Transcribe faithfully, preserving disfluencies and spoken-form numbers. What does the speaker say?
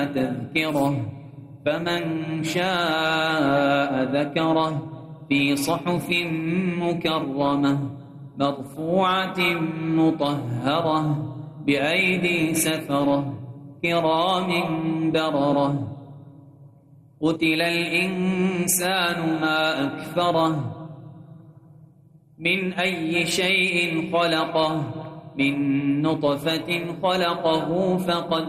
تذكره فمن شاء ذكره في صحف مكرمة مرفوعة مطهرة بأيدي سفرة كرام بررة قتل الإنسان ما أكفره من أي شيء خلقه من نطفة خلقه فقدره